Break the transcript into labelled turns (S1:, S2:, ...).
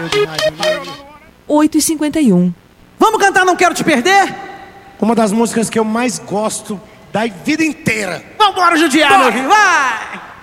S1: 8h51.
S2: Vamos cantar Não Quero Te Perder? Uma das músicas que eu mais gosto da vida inteira. Vambora, judiar, meu filho, vai!